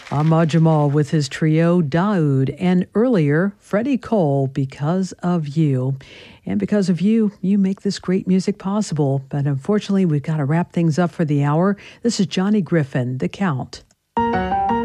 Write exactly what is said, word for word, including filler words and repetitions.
Ahmad Jamal with his trio Daoud, and earlier Freddie Cole, Because of You. And because of you, you make this great music possible. But unfortunately, we've got to wrap things up for the hour. This is Johnny Griffin, The Count.